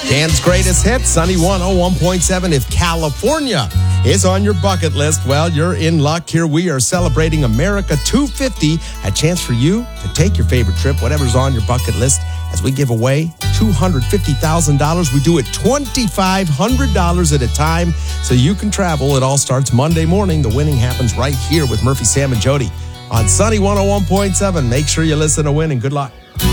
Dan's greatest hits, Sunny 101.7. If California is on your bucket list, well, you're in luck. Here we are celebrating America 250, a chance for you to take your favorite trip, whatever's on your bucket list, as we give away $250,000. We do it $2,500 at a time so you can travel. It all starts Monday morning. The winning happens right here with Murphy, Sam, and Jody on Sunny 101.7. Make sure you listen to win, and good luck.